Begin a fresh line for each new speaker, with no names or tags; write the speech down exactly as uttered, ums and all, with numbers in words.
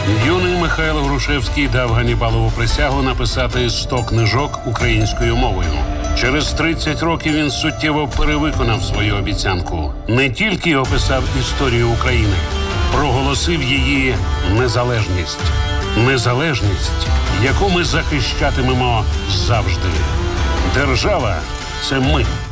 Юний Михайло Грушевський дав Ганнібалову присягу написати сто книжок українською мовою. Через тридцять років він суттєво перевиконав свою обіцянку. Не тільки описав історію України, проголосив її незалежність. Незалежність, яку ми захищатимемо завжди. Держава – це ми.